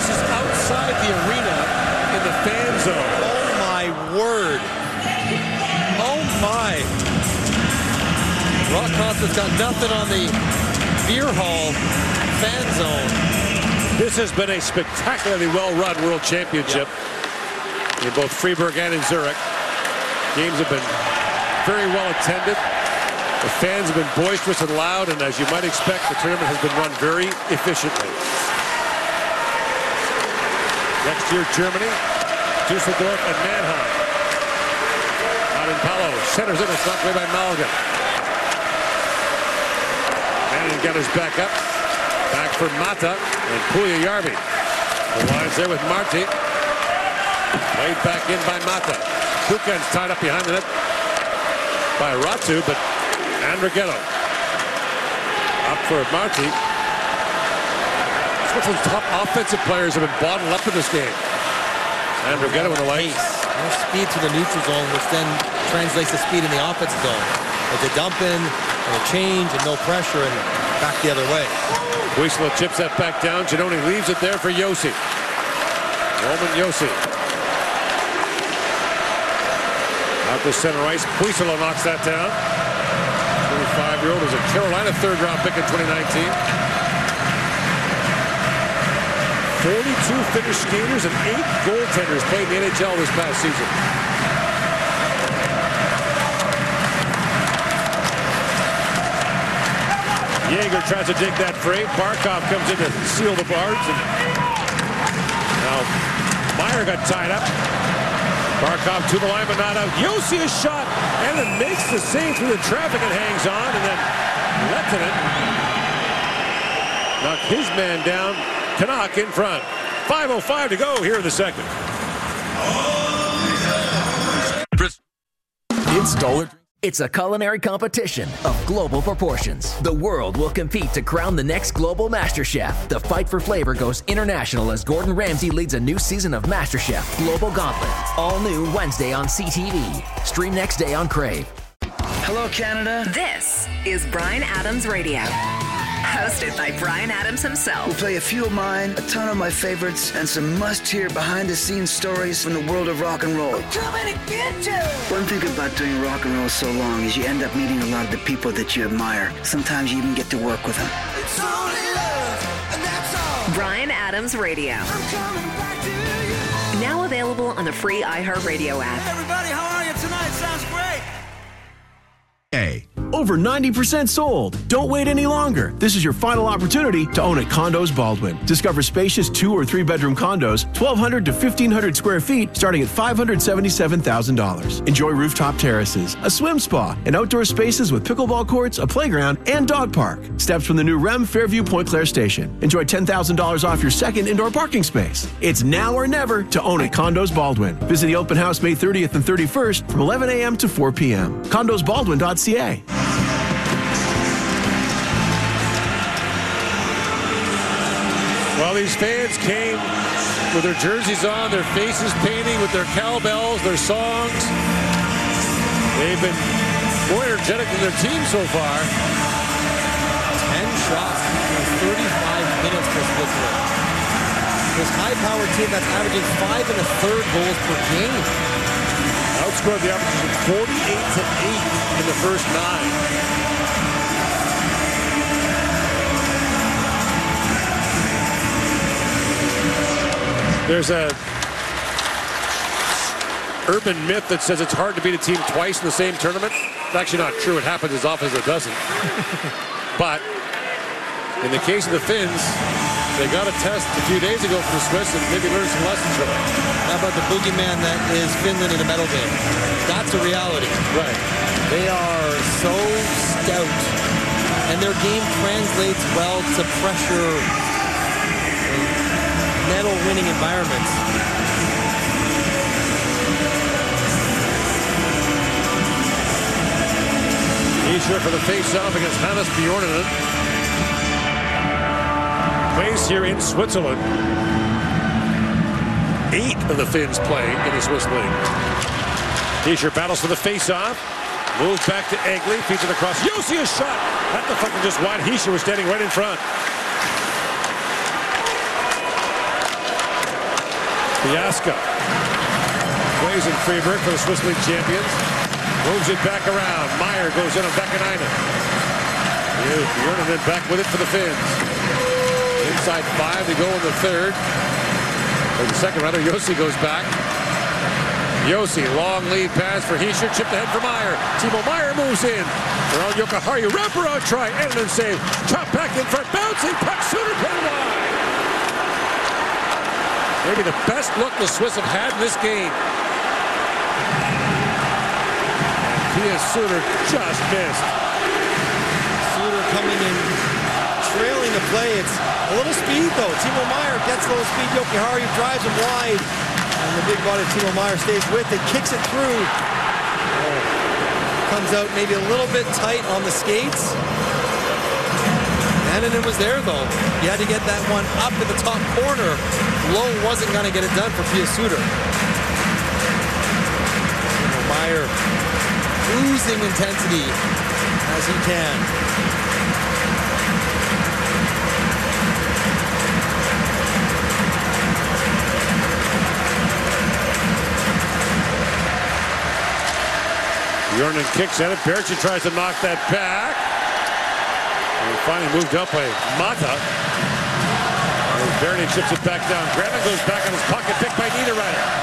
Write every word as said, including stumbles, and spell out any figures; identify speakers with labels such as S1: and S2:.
S1: This is outside the arena in the fan zone.
S2: Oh, my word. Oh, my. Rock Constant's got nothing on the beer hall fan zone.
S1: This has been a spectacularly well-run World Championship yep. in both Freiburg and in Zurich. Games have been very well attended. The fans have been boisterous and loud, and as you might expect, the tournament has been run very efficiently. Next year, Germany, Düsseldorf, and Mannheim. Adenpalo centers it. It's knocked away by Malgin. Manning got his back up. Back for Mata and Puljujärvi. The lines there with Marti. Laid back in by Mata. Kukan's tied up behind the net by Ratu, but Andrighetto up for Marti. Switzerland's top offensive players have been bottled up in this game. Andrighetto in the lane.
S2: More speed to the neutral zone, which then translates to speed in the offensive zone. It's a dump in and a change and no pressure and back the other way.
S1: Huisler chips that back down. Giannone leaves it there for Josi. Roman Josi. Out to center ice. Huisler knocks that down. twenty-five-year-old is a Carolina third-round pick in twenty nineteen. forty-two finished skaters and eight goaltenders played in the N H L this past season. Yeager tries to dig that free. Barkov comes in to seal the bars. And now Meyer got tied up. Barkov to the line, but not out. Josi a shot, and it makes the save through the traffic and hangs on. And then Lehtinen knocked his man down. Canuck in front. five oh five to go here in the second.
S3: It's Dollar. It's a culinary competition of global proportions. The world will compete to crown the next global Master Chef. The fight for flavor goes international as Gordon Ramsay leads a new season of Master Chef Global Gauntlet. All new Wednesday on C T V. Stream next day on Crave.
S4: Hello, Canada.
S5: This is Bryan Adams Radio. Hosted by Bryan Adams himself.
S4: We'll play a few of mine, a ton of my favorites, and some must-hear behind-the-scenes stories from the world of rock and roll. One thing about doing rock and roll so long is you end up meeting a lot of the people that you admire. Sometimes you even get to work with them.
S5: It's only love, and that's all. Bryan Adams Radio. Now available on the free iHeartRadio app.
S6: Everybody, how are you tonight? Sounds great.
S7: Hey, over ninety percent sold. Don't wait any longer. This is your final opportunity to own at Condos Baldwin. Discover spacious two or three bedroom condos, twelve hundred to fifteen hundred square feet, starting at five hundred seventy-seven thousand dollars. Enjoy rooftop terraces, a swim spa, and outdoor spaces with pickleball courts, a playground, and dog park. Steps from the new R E M Fairview Point Claire Station. Enjoy ten thousand dollars off your second indoor parking space. It's now or never to own at Condos Baldwin. Visit the open house May thirtieth and thirty-first from eleven a.m. to four p.m. condos baldwin dot c a.
S1: Well, these fans came with their jerseys on, their faces painting, with their cowbells, their songs. They've been more energetic than their team so far.
S2: ten shots in thirty-five minutes for Switzerland. This high-powered team that's averaging five and a third goals per game.
S1: Outscored the opposition forty-eight to eight in the first nine. There's a urban myth that says it's hard to beat a team twice in the same tournament. It's actually not true. It happens as often as it doesn't. But in the case of the Finns, they got a test a few days ago from the Swiss and maybe learned some lessons from it.
S2: How about the boogeyman that is Finland in a medal game? That's a reality.
S1: Right.
S2: They are so stout, and their game translates well to pressure, medal-winning environments.
S1: Hischier for the face-off against Hannes Bjornen. Plays here in Switzerland. Eight of the Finns playing in the Swiss league. Hischier battles for the face-off. Moves back to Egli. Feeds it across. Josi a shot. That deflected just wide. Hischier was standing right in front. Fiasco plays in Freeburg for the Swiss League champions. Moves it back around. Meyer goes in on Vakanainen. Bjornen then back with it for the Finns. Inside five, they go in the third. For the second rather, Yossi goes back. Yossi, long lead pass for Hischier, chipped ahead for Meyer. Timo Meyer moves in. Around Jokiharju, wraparound try, Edmonton save. Chop back in front, bouncing puck, Suter put it wide. Maybe the best look the Swiss have had in this game. And Pius Suter just missed.
S2: Suter coming in, trailing the play. It's a little speed though. Timo Meyer gets a little speed. Jokiharju drives him wide. And the big body of Timo Meyer stays with it, kicks it through. Oh. Comes out maybe a little bit tight on the skates. And it was there though. You had to get that one up in the top corner. Low wasn't going to get it done for Pius Suter. Timo Meyer oozing intensity as he can.
S1: Bjornen kicks at it. Berchi tries to knock that back. And finally moved up by Mata. Berni chips it back down. Granlund goes back on his pocket, picked by Niederreiter.